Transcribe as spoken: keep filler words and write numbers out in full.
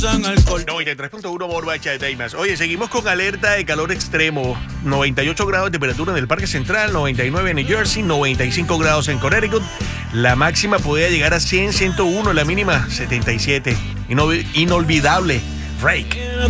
noventa y tres punto uno Borbacha de Damas. Oye, seguimos con alerta de calor extremo. noventa y ocho grados de temperatura en el Parque Central, noventa y nueve en New Jersey, noventa y cinco grados en Connecticut. La máxima podía llegar a cien, ciento uno, la mínima setenta y siete. Inol- inolvidable. Drake.